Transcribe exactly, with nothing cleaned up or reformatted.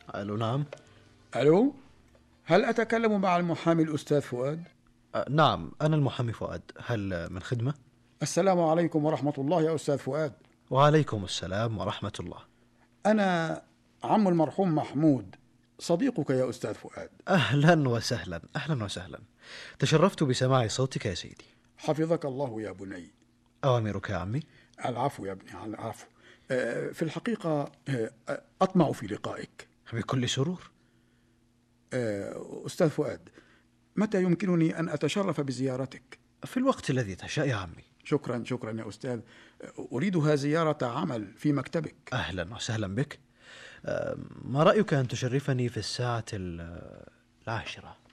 ألو نعم. ألو، هل أتكلم مع المحامي الأستاذ فؤاد؟ أه نعم، أنا المحامي فؤاد، هل من خدمة؟ السلام عليكم ورحمة الله يا أستاذ فؤاد. وعليكم السلام ورحمة الله. أنا عم المرحوم محمود، صديقك يا أستاذ فؤاد. أهلا وسهلا، أهلا وسهلا. تشرفت بسماع صوتك يا سيدي. حفظك الله يا بني. أوامرك يا عمي. العفو يا ابني، العفو. آه، في الحقيقة آه، أطمع في لقائك. بكل سرور. آه، أستاذ فؤاد، متى يمكنني أن أتشرف بزيارتك؟ في الوقت الذي تشاء يا عمي. شكرا شكرا يا أستاذ. أريدها زيارة عمل في مكتبك. أهلا وسهلا بك. ما رأيك أن تشرفني في الساعة العاشرة؟